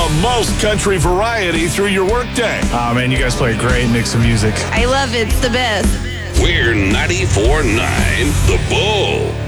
the most country variety through your workday. Oh, man, you guys play a great mix of music. I love it. It's the best. We're 94.9 The Bull.